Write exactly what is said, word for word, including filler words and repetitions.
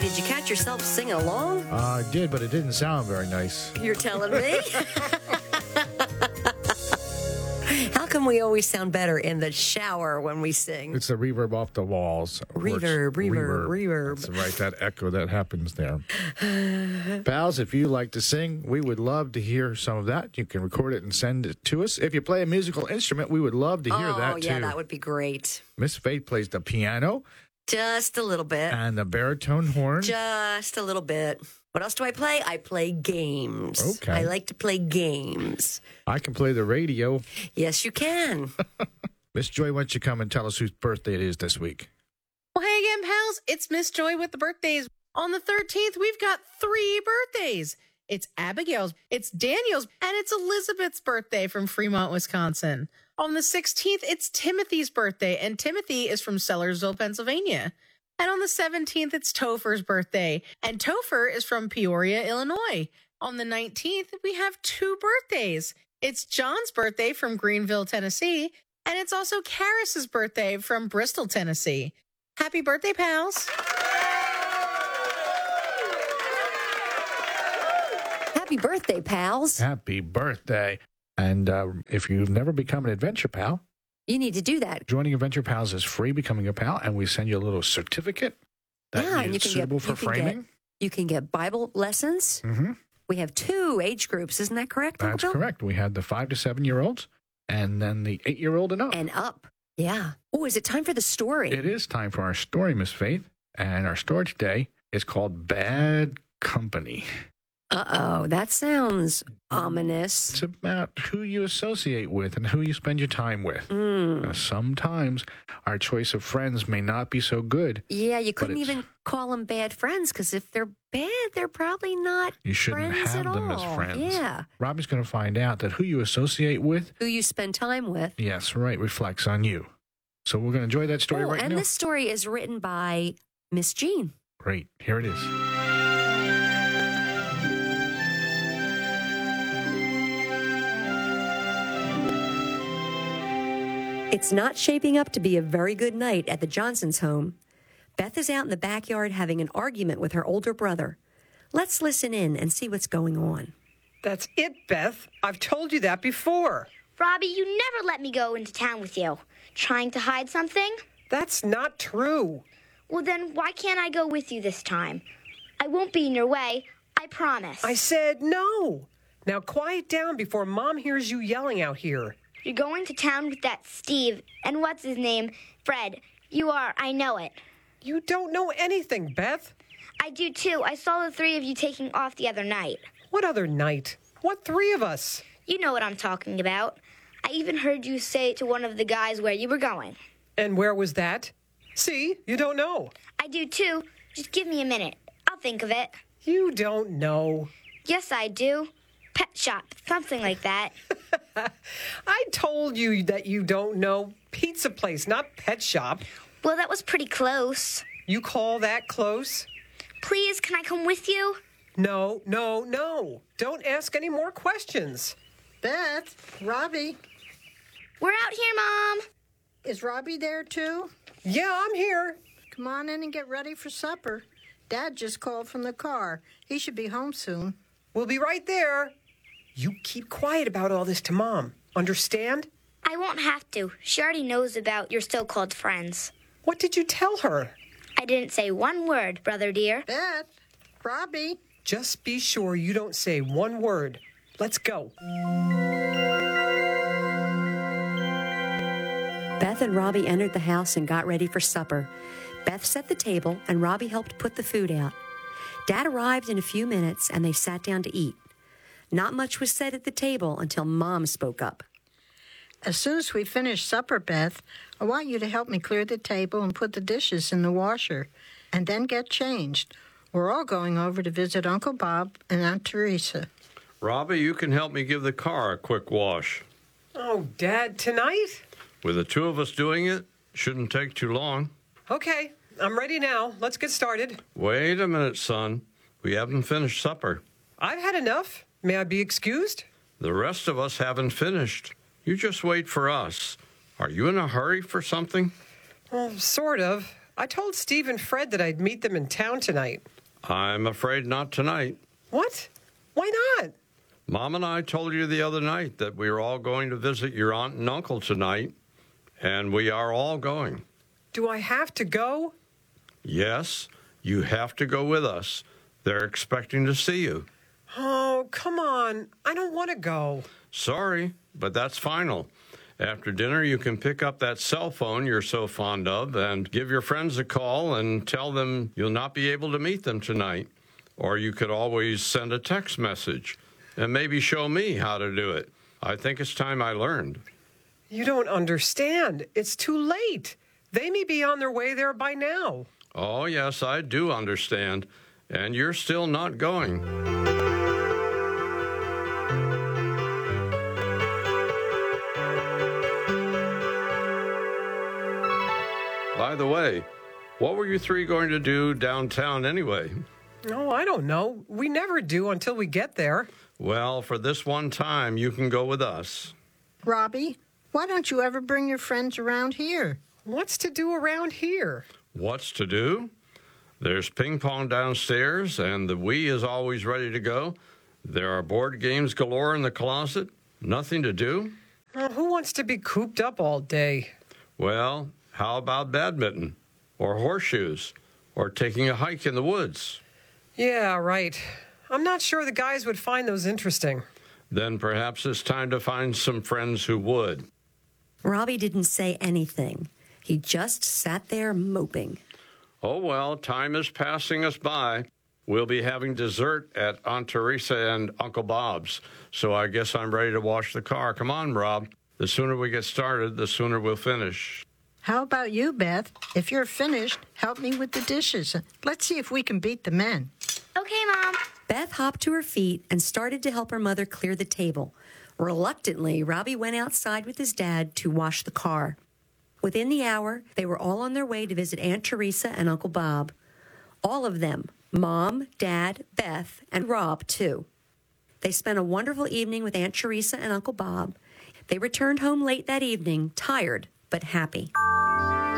did you catch yourself singing along? Uh, I did, but it didn't sound very nice. You're telling me? How come we always sound better in the shower when we sing? It's the reverb off the walls. Reverb, Works- reverb, reverb. That's right, that echo that happens there. Pals, if you like to sing, we would love to hear some of that. You can record it and send it to us. If you play a musical instrument, we would love to hear oh, that, too. yeah, that would be great. Miss Faith plays the piano Just a little bit. and the baritone horn. Just a little bit. What else do I play? I play games. Okay. I like to play games. I can play the radio. Yes, you can. Miss Joy, why don't you come and tell us whose birthday it is this week? Well, hey again, pals. It's Miss Joy with the birthdays. On the thirteenth, we've got three birthdays. It's Abigail's, it's Daniel's, and it's Elizabeth's birthday from Fremont, Wisconsin. On the sixteenth, it's Timothy's birthday, and Timothy is from Sellersville, Pennsylvania. And on the seventeenth, it's Topher's birthday, and Topher is from Peoria, Illinois. On the nineteenth, we have two birthdays. It's John's birthday from Greenville, Tennessee, and it's also Karis's birthday from Bristol, Tennessee. Happy birthday, pals. Happy birthday, pals. Happy birthday. And uh, if you've never become an Adventure Pal, You need to do that. joining Adventure Pals is free, becoming a pal, and we send you a little certificate that Yeah, and is you can suitable get- for you can get- framing. You can get Bible lessons. Mm-hmm. We have two age groups. Isn't that correct, Uncle That's Bill? correct. We had the five to seven year olds and then the eight year old and up. And up. Yeah. Oh, is it time for the story? It is time for our story, Miss Faith. And our story today is called Bad Company. Uh-oh. That sounds ominous. It's about who you associate with and who you spend your time with. Mm. Now, sometimes our choice of friends may not be so good. Yeah, you couldn't it's- even call them bad friends because if they're bad, they're probably not You shouldn't friends have at them all. as friends. Yeah. Robbie's going to find out that who you associate with, Who you spend time with. yes, right, reflects on you. So we're going to enjoy that story oh, right and now. this story is written by Miss Jean. Great. Here it is. It's not shaping up to be a very good night at the Johnsons' home. Beth is out in the backyard having an argument with her older brother. Let's listen in and see what's going on. That's it, Beth. I've told you that before. Robbie, you never let me go into town with you. Trying to hide something? That's not true. Well, then why can't I go with you this time? I won't be in your way. I promise. I said no. Now quiet down before Mom hears you yelling out here. You're going to town with that Steve and what's his name? Fred. You are. I know it. You don't know anything, Beth. I do too. I saw the three of you taking off the other night. What other night? What three of us? You know what I'm talking about. I even heard you say to one of the guys where you were going. And where was that? See, you don't know. I do too. Just give me a minute. I'll think of it. You don't know. Yes, I do. Pet shop, something like that. I told you that you don't know. Pizza place, not pet shop. Well, that was pretty close. You call that close? Please, can I come with you? No, no, no. Don't ask any more questions. Beth, Robbie, We're out here, Mom. is Robbie there too? Yeah, I'm here. Come on in and get ready for supper. Dad just called from the car. He should be home soon. We'll be right there. You keep quiet about all this to Mom. Understand? I won't have to. She already knows about your so-called friends. What did you tell her? I didn't say one word, brother dear. Beth, Robbie, Just be sure you don't say one word. Let's go. Beth and Robbie entered the house and got ready for supper. Beth set the table, and Robbie helped put the food out. Dad arrived in a few minutes, and they sat down to eat. Not much was said at the table until Mom spoke up. as soon as we finish supper, Beth, I want you to help me clear the table and put the dishes in the washer, and then get changed. We're all going over to visit Uncle Bob and Aunt Teresa. Robbie, you can help me give the car a quick wash. Oh, Dad, tonight? With the two of us doing it, shouldn't take too long. Okay, I'm ready now. Let's get started. Wait a minute, son. We haven't finished supper. I've had enough. May I be excused? The rest of us haven't finished. You just wait for us. Are you in a hurry for something? Well, sort of. I told Steve and Fred that I'd meet them in town tonight. I'm afraid not tonight. What? Why not? Mom and I told you the other night that we were all going to visit your aunt and uncle tonight, and we are all going. Do I have to go? Yes, you have to go with us. They're expecting to see you. Oh, come on. I don't want to go. Sorry, but that's final. After dinner, you can pick up that cell phone you're so fond of and give your friends a call and tell them you'll not be able to meet them tonight. Or you could always send a text message and maybe show me how to do it. I think it's time I learned. You don't understand. It's too late. They may be on their way there by now. Oh, yes, I do understand. And you're still not going. By the way, what were you three going to do downtown anyway? Oh, I don't know. We never do until we get there. Well, for this one time, you can go with us. Robbie, why don't you ever bring your friends around here? What's to do around here? What's to do? There's ping pong downstairs, and the Wii is always ready to go. There are board games galore in the closet. Nothing to do? Oh, who wants to be cooped up all day? Well, how about badminton? Or horseshoes? Or taking a hike in the woods? Yeah, right. I'm not sure the guys would find those interesting. Then perhaps it's time to find some friends who would. Robbie didn't say anything. He just sat there moping. Oh, well, time is passing us by. We'll be having dessert at Aunt Teresa and Uncle Bob's, so I guess I'm ready to wash the car. Come on, Rob. The sooner we get started, the sooner we'll finish. How about you, Beth? If you're finished, help me with the dishes. Let's see if we can beat the men. Okay, Mom. Beth hopped to her feet and started to help her mother clear the table. Reluctantly, Robbie went outside with his dad to wash the car. Within the hour, they were all on their way to visit Aunt Teresa and Uncle Bob. All of them, Mom, Dad, Beth, and Rob, too. They spent a wonderful evening with Aunt Teresa and Uncle Bob. They returned home late that evening, tired but happy.